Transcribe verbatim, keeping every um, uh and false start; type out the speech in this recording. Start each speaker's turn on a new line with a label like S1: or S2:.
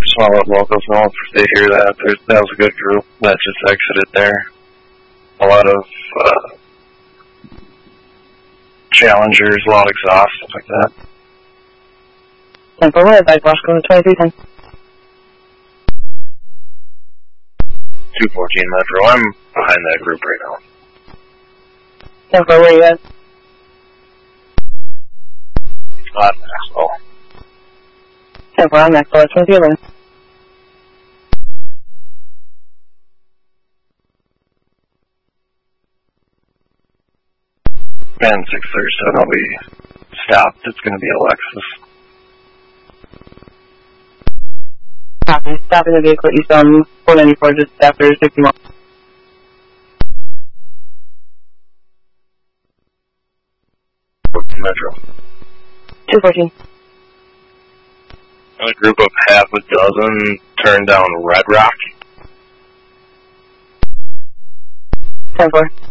S1: just want to let locals know if they hear that. There's, that was a good group that just exited there. A lot of uh, challengers, a lot of exhaust, stuff like that.
S2: ten four, advise Washington twenty-three ten.
S1: two fourteen Metro, I'm behind that group right now.
S2: ten four, where are you at?
S1: Not Maxwell.
S2: ten four, I'm Maxwell at twenty-three eleven.
S1: And six thirty-seven will be stopped. It's going to be Alexis.
S2: Copy. Stopping the vehicle east on four ninety-four just after sixty-one.
S1: Metro.
S2: two fourteen.
S1: A group of half a dozen turned down Red Rock.
S2: ten four.